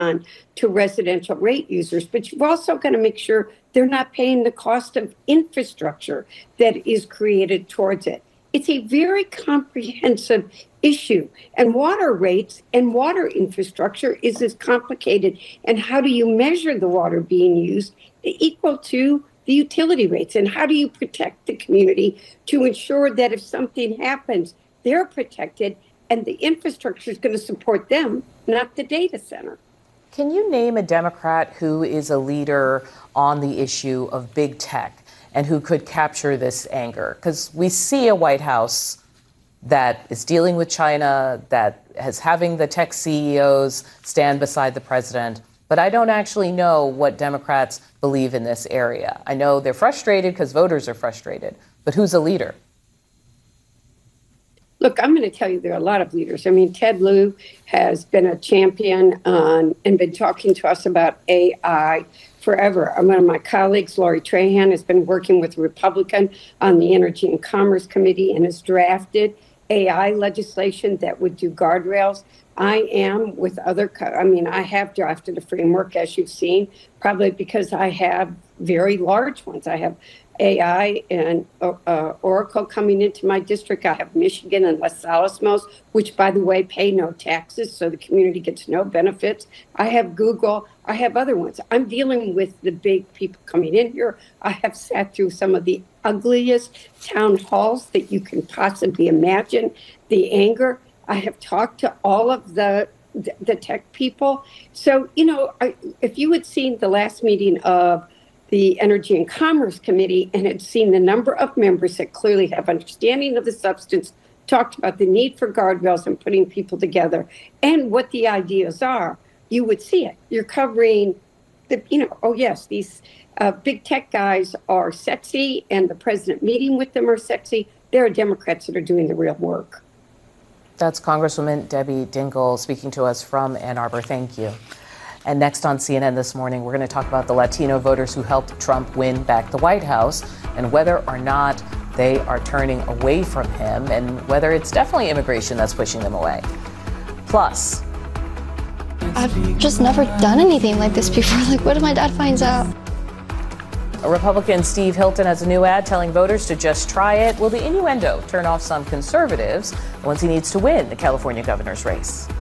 on to residential rate users, but you've also got to make sure they're not paying the cost of infrastructure that is created towards it. It's a very comprehensive issue, and water rates and water infrastructure is as complicated. And how do you measure the water being used equal to the utility rates? And how do you protect the community to ensure that if something happens, they're protected and the infrastructure is going to support them, not the data center? Can you name a Democrat who is a leader on the issue of big tech and who could capture this anger? Because we see a White House that is dealing with China, that is having the tech CEOs stand beside the president. But I don't actually know what Democrats believe in this area. I know they're frustrated because voters are frustrated. But who's a leader? Look, I'm going to tell you there are a lot of leaders. I mean, Ted Lieu has been a champion and been talking to us about AI forever. One of my colleagues, Lori Trahan, has been working with a Republican on the Energy and Commerce Committee and has drafted AI legislation that would do guardrails. I am with I have drafted a framework, as you've seen, probably because I have very large ones. I have AI and Oracle coming into my district. I have Michigan and Los Alamos, which, by the way, pay no taxes, so the community gets no benefits. I have Google. I have other ones. I'm dealing with the big people coming in here. I have sat through some of the ugliest town halls that you can possibly imagine, the anger. I have talked to all of the tech people. So, if you had seen the last meeting of the Energy and Commerce Committee and had seen the number of members that clearly have understanding of the substance, talked about the need for guardrails and putting people together and what the ideas are, you would see it. You're covering these big tech guys are sexy and the president meeting with them are sexy. There are Democrats that are doing the real work. That's Congresswoman Debbie Dingell speaking to us from Ann Arbor. Thank you. And next on CNN this morning, we're going to talk about the Latino voters who helped Trump win back the White House and whether or not they are turning away from him and whether it's definitely immigration that's pushing them away. Plus, I've just never done anything like this before. Like, what if my dad finds out? A Republican Steve Hilton has a new ad telling voters to just try it. Will the innuendo turn off some conservatives once he needs to win the California governor's race?